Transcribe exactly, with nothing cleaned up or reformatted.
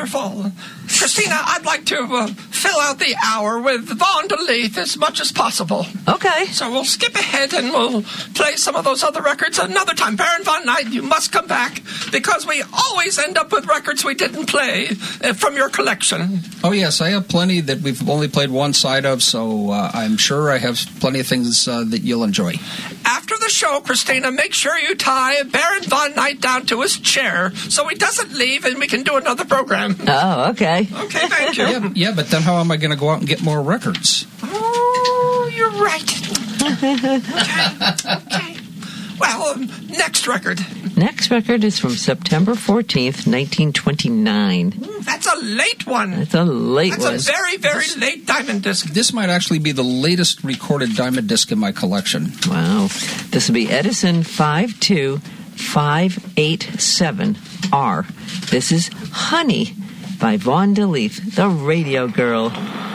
Wonderful. Christina, I'd like to uh, fill out the hour with Vaughn DeLeath as much as possible. Okay. So we'll skip ahead and we'll play some of those other records another time. Baron Von Knight, you must come back because we always end up with records we didn't play uh, from your collection. Oh, yes, I have plenty that we've only played one side of, so uh, I'm sure I have plenty of things uh, that you'll enjoy. After the show, Christina, make sure you tie Baron Von Knight down to his chair so he doesn't leave and we can do another program. Oh, okay. Okay, thank you. Yeah, yeah, but then how am I going to go out and get more records? Oh, you're right. okay, okay. Well, um, next record. Next record is from September fourteenth, nineteen twenty-nine. Ooh, that's a late one. That's a late that's one. That's a very, very this, late diamond disc. This might actually be the latest recorded diamond disc in my collection. Wow. This will be Edison five two five eight seven R. This is Honey by Vaughn DeLeath, the radio girl.